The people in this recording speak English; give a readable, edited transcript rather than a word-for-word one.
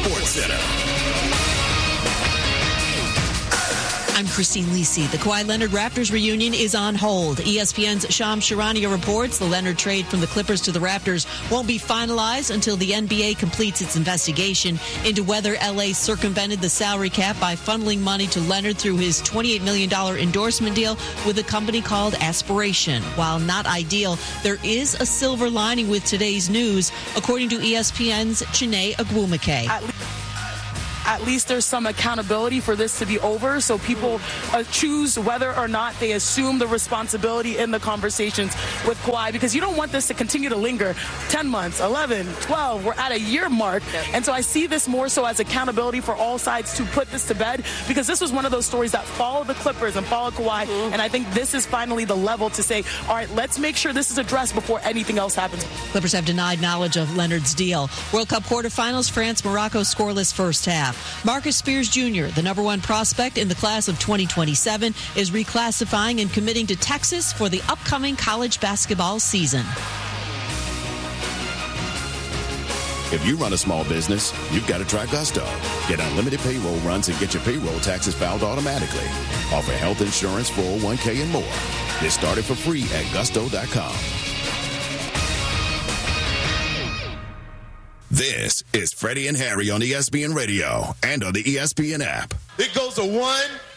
Sports Center. I'm Christine Lisi. The Kawhi Leonard Raptors reunion is on hold. ESPN's Shams Charania reports the Leonard trade from the Clippers to the Raptors won't be finalized until the NBA completes its investigation into whether LA circumvented the salary cap by funneling money to Leonard through his $28 million endorsement deal with a company called Aspiration. While not ideal, there is a silver lining with today's news, according to ESPN's Chiney Agwumike. At least there's some accountability for this to be over, so people choose whether or not they assume the responsibility in the conversations with Kawhi, because you don't want this to continue to linger 10 months, 11, 12. We're at a year mark, and so I see this more so as accountability for all sides to put this to bed, because this was one of those stories that followed the Clippers and followed Kawhi, and I think this is finally the level to say, all right, let's make sure this is addressed before anything else happens. Clippers have denied knowledge of Leonard's deal. World Cup quarterfinals, France-Morocco scoreless first half. Marcus Spears Jr., the number one prospect in the class of 2027, is reclassifying and committing to Texas for the upcoming college basketball season. If you run a small business, you've got to try Gusto. Get unlimited payroll runs and get your payroll taxes filed automatically. Offer health insurance, 401k, and more. Get started for free at gusto.com. This is Freddie and Harry on ESPN Radio and on the ESPN app. It goes to 1,